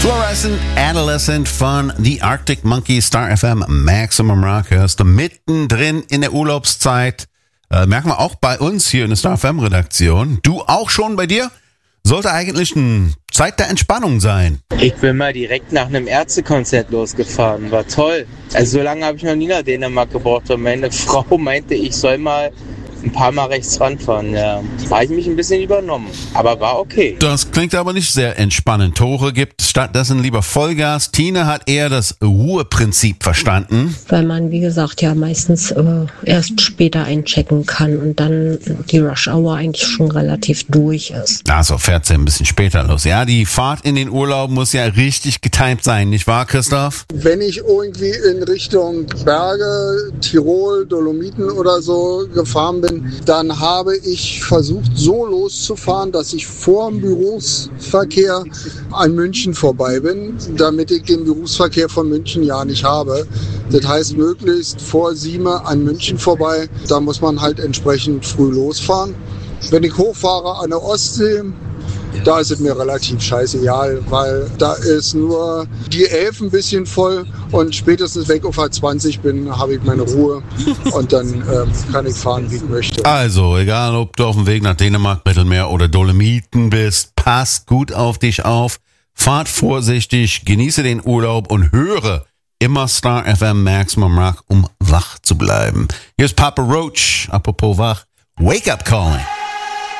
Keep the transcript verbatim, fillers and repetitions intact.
Fluorescent Adolescent von The Arctic Monkeys, Star F M, Maximum Rock, hörst du mittendrin in der Urlaubszeit. Äh, merken wir auch bei uns hier in der Star F M-Redaktion. Du auch schon bei dir? Sollte eigentlich eine Zeit der Entspannung sein. Ich bin mal direkt nach einem Ärztekonzert losgefahren. War toll. Also so lange habe ich noch nie nach Dänemark gebraucht. Und meine Frau meinte, ich soll mal ein paar Mal rechts ranfahren, ja. Da habe ich mich ein bisschen übernommen, aber war okay. Das klingt aber nicht sehr entspannend. Tore gibt stattdessen lieber Vollgas. Tina hat eher das Ruheprinzip verstanden. Weil man, wie gesagt, ja meistens äh, erst später einchecken kann und dann die Rush-Hour eigentlich schon relativ durch ist. Also fährt sie ein bisschen später los. Ja, die Fahrt in den Urlaub muss ja richtig getimt sein, nicht wahr, Christoph? Wenn ich irgendwie in Richtung Berge, Tirol, Dolomiten oder so gefahren bin, dann habe ich versucht, so loszufahren, dass ich vor dem Berufsverkehr an München vorbei bin, damit ich den Berufsverkehr von München ja nicht habe. Das heißt, möglichst vor Sieme an München vorbei. Da muss man halt entsprechend früh losfahren. Wenn ich hochfahre an der Ostsee, da ist es mir relativ scheißegal, weil da ist nur die elf ein bisschen voll und spätestens weg auf A zwanzig bin, habe ich meine Ruhe und dann ähm, kann ich fahren, wie ich möchte. Also, egal ob du auf dem Weg nach Dänemark, Mittelmeer oder Dolomiten bist, passt gut auf dich auf, fahrt vorsichtig, genieße den Urlaub und höre immer Star F M Maximum Rock, um wach zu bleiben. Hier ist Papa Roach, apropos wach, Wake Up Calling.